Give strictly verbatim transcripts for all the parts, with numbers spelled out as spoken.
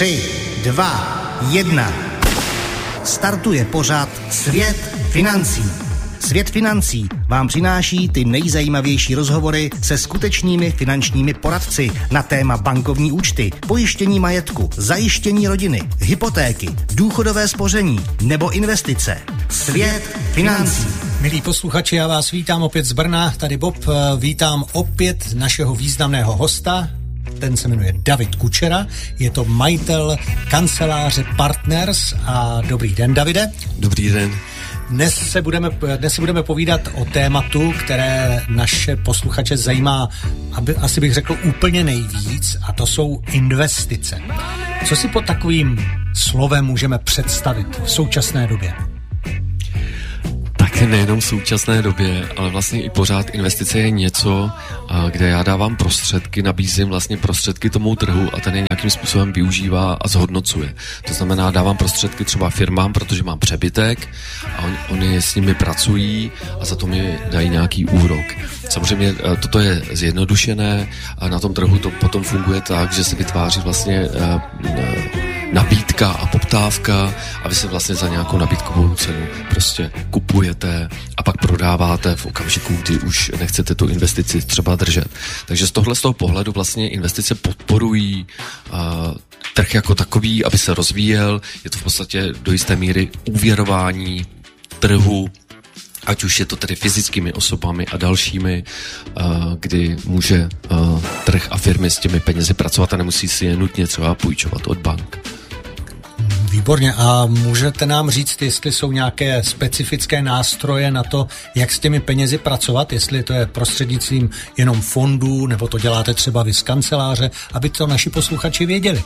tři, dva, jedna. Startuje pořad Svět financí. Svět financí vám přináší ty nejzajímavější rozhovory se skutečnými finančními poradci na téma bankovní účty, pojištění majetku, zajištění rodiny, hypotéky, důchodové spoření nebo investice. Svět financí. Milí posluchači, já vás vítám opět z Brna, tady Bob, vítám opět našeho významného hosta. Ten se jmenuje David Kučera, je to majitel kanceláře Partners. A dobrý den, Davide. Dobrý den. Dnes se budeme, dnes se budeme povídat o tématu, které naše posluchače zajímá, aby, asi bych řekl, úplně nejvíc, a to jsou investice. Co si pod takovým slovem můžeme představit v současné době? Tak nejenom v současné době, ale vlastně i pořád investice je něco, kde já dávám prostředky, nabízím vlastně prostředky tomu trhu a ten je nějakým způsobem využívá a zhodnocuje. To znamená, dávám prostředky třeba firmám, protože mám přebytek a on, oni s nimi pracují a za to mi dají nějaký úrok. Samozřejmě toto je zjednodušené a na tom trhu to potom funguje tak, že se vytváří vlastně nabídka a poptávka a vy se vlastně za nějakou nabídkovou cenu prostě kupujete a pak prodáváte v okamžiku, kdy už nechcete tu investici třeba držet. Takže z tohle z toho pohledu vlastně investice podporují uh, trh jako takový, aby se rozvíjel. Je to v podstatě do jisté míry úvěrování trhu, ať už je to tedy fyzickými osobami a dalšími, uh, kdy může uh, trh a firmy s těmi penězi pracovat a nemusí si je nutně třeba půjčovat od bank. Výborně. A můžete nám říct, jestli jsou nějaké specifické nástroje na to, jak s těmi penězi pracovat, jestli to je prostřednictvím jenom fondů, nebo to děláte třeba vy z kanceláře, aby to naši posluchači věděli?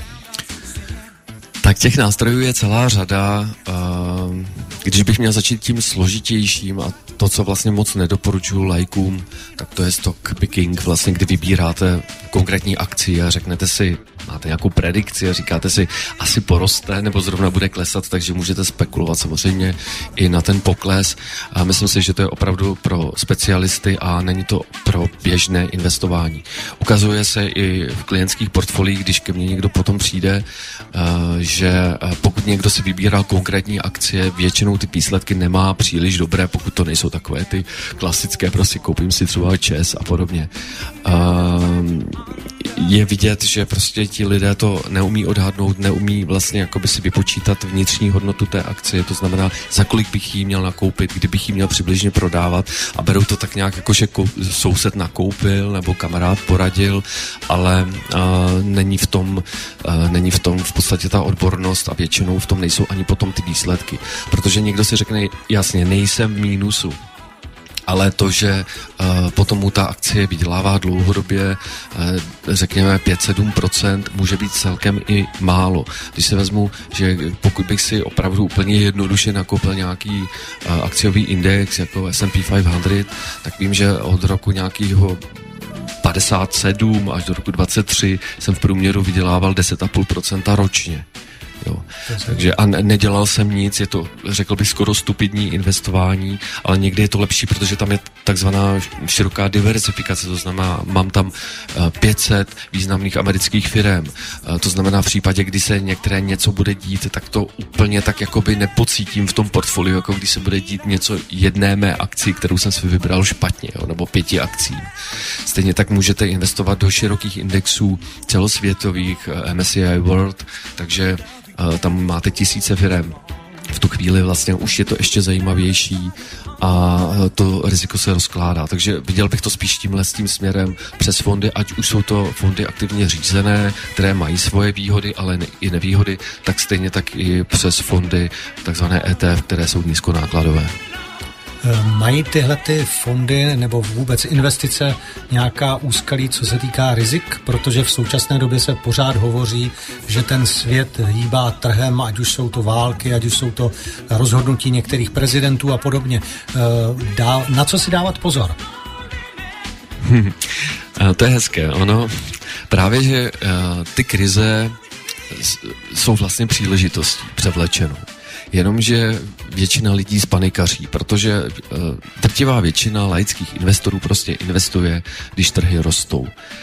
Tak těch nástrojů je celá řada. Když bych měl začít tím složitějším a to, co vlastně moc nedoporučuji lajkům, tak to je stock picking, vlastně kdy vybíráte konkrétní akci a řeknete si, máte nějakou predikci a říkáte si, asi poroste nebo zrovna bude klesat, takže můžete spekulovat samozřejmě i na ten pokles. A myslím si, že to je opravdu pro specialisty a není to pro běžné investování. Ukazuje se i v klientských portfoliích, když ke mně někdo potom přijde, že pokud někdo si vybíral konkrétní akcie, většinou ty výsledky nemá příliš dobré, pokud to nejsou takové ty klasické, prostě koupím si třeba ČEZ a podobně. Je vidět, že prostě ti lidé to neumí odhadnout, neumí vlastně jakoby si vypočítat vnitřní hodnotu té akcie, to znamená, za kolik bych ji měl nakoupit, kdybych ji měl přibližně prodávat a berou to tak nějak jako, že soused nakoupil nebo kamarád poradil, ale uh, není v tom, uh, není v tom v podstatě ta odbornost a většinou v tom nejsou ani potom ty výsledky, protože někdo si řekne, jasně, nejsem v mínusu, ale to, že uh, potom mu ta akcie vydělává dlouhodobě, uh, řekněme pět sedm procent, může být celkem i málo. Když si vezmu, že pokud bych si opravdu úplně jednoduše nakoupil nějaký uh, akciový index jako S and P pět set, tak vím, že od roku nějakého padesát sedm až do roku dvacet tři jsem v průměru vydělával deset celá pět procenta ročně. Jo. Takže a nedělal jsem nic, je to, řekl bych, skoro stupidní investování, ale někdy je to lepší, protože tam je takzvaná široká diversifikace, to znamená, mám tam pět set významných amerických firem, to znamená v případě, kdy se některé něco bude dít, tak to úplně tak jakoby nepocítím v tom portfoliu, jako když se bude dít něco jedné mé akci, kterou jsem si vybral špatně, jo, nebo pěti akcí. Stejně tak můžete investovat do širokých indexů celosvětových, M S C I World, takže tam máte tisíce firem. V tu chvíli vlastně už je to ještě zajímavější a to riziko se rozkládá. Takže viděl bych to spíš tímhle s tím směrem přes fondy, ať už jsou to fondy aktivně řízené, které mají svoje výhody, ale ne, i nevýhody, tak stejně tak i přes fondy takzvané E T F, které jsou nízkonákladové. Mají tyhle ty fondy nebo vůbec investice nějaká úskalí, co se týká rizik? Protože v současné době se pořád hovoří, že ten svět hýbá trhem, ať už jsou to války, ať už jsou to rozhodnutí některých prezidentů a podobně. Na co si dávat pozor? Hmm, to je hezké. Ono právě, že ty krize jsou vlastně příležitostí převlečenou. Jenomže většina lidí zpanikaří, protože drtivá většina laických investorů prostě investuje, když trhy rostou.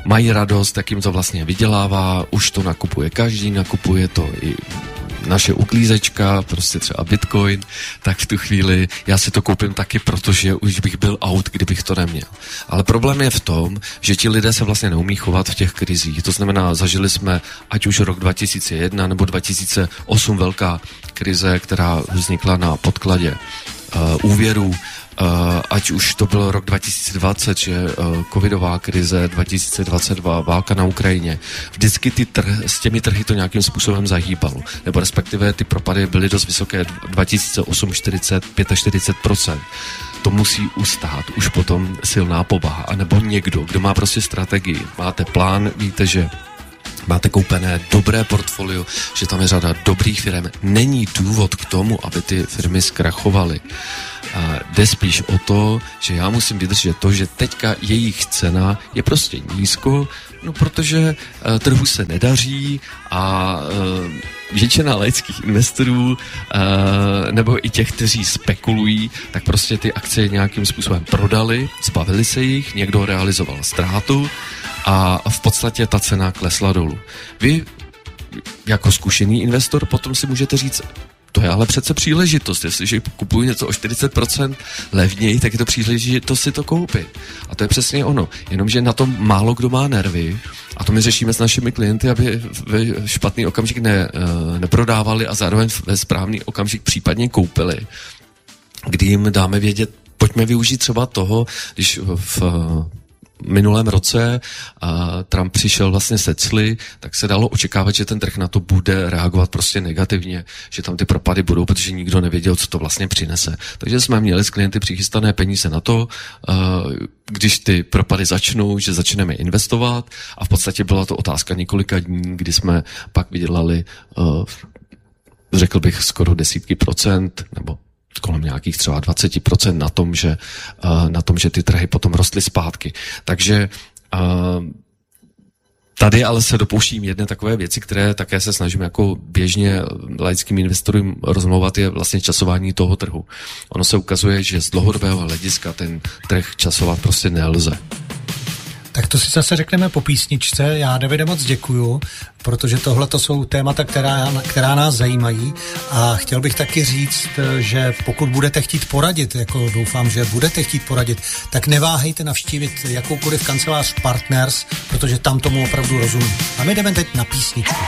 mají radost, jak jim to vlastně vydělává, už to nakupuje každý, nakupuje to i naše uklízečka, prostě třeba Bitcoin, tak v tu chvíli já si to koupím taky, protože už bych byl out, kdybych to neměl. Ale problém je v tom, že ti lidé se vlastně neumí chovat v těch krizích. To znamená, zažili jsme ať už rok dva tisíce jedna nebo dva tisíce osm velká krize, která vznikla na podkladě uh, úvěrů, Uh, ať už to byl rok dva tisíce dvacet, že uh, covidová krize, dva tisíce dvacet dva, válka na Ukrajině. Vždycky ty trh, s těmi trhy to nějakým způsobem zahýbalo. Nebo respektive ty propady byly dost vysoké, dva tisíce osm čtyřicet, čtyřicet pět procent. To musí ustát už potom silná povaha. A nebo někdo, kdo má prostě strategii, máte plán, víte, že máte koupené dobré portfolio, že tam je řada dobrých firm. Není důvod k tomu, aby ty firmy zkrachovaly. A jde spíš o to, že já musím vydržet to, že teďka jejich cena je prostě nízko, no protože uh, trhu se nedaří a uh, většina laických investorů uh, nebo i těch, kteří spekulují, tak prostě ty akcie nějakým způsobem prodali, zbavili se jich, někdo realizoval ztrátu a v podstatě ta cena klesla dolů. Vy jako zkušený investor potom si můžete říct, to je ale přece příležitost, jestliže kupuju něco o čtyřicet procent levněji, tak je to příležitost si to koupit. A to je přesně ono, jenomže na tom málo kdo má nervy a to my řešíme s našimi klienty, aby ve špatný okamžik ne, neprodávali a zároveň ve správný okamžik případně koupili, kdy jim dáme vědět, pojďme využít třeba toho, když v minulém roce a Trump přišel vlastně se cly, tak se dalo očekávat, že ten trh na to bude reagovat prostě negativně, že tam ty propady budou, protože nikdo nevěděl, co to vlastně přinese. Takže jsme měli s klienty přichystané peníze na to, když ty propady začnou, že začneme investovat a v podstatě byla to otázka několika dní, kdy jsme pak vydělali, řekl bych, skoro desítky procent, nebo kolem nějakých třeba dvacet procent na tom, že, uh, na tom, že ty trhy potom rostly zpátky. Takže uh, tady ale se dopouštím jedné takové věci, které také se snažím jako běžně laickým investorům rozmlouvat, je vlastně časování toho trhu. Ono se ukazuje, že z dlouhodobého hlediska ten trh časovat prostě nelze. Tak to si zase řekneme po písničce. Já, Davide, moc děkuju, protože tohle to jsou témata, která, která nás zajímají a chtěl bych taky říct, že pokud budete chtít poradit, jako doufám, že budete chtít poradit, tak neváhejte navštívit jakoukoliv kancelář Partners, protože tam tomu opravdu rozumí. A my jdeme teď na písničku.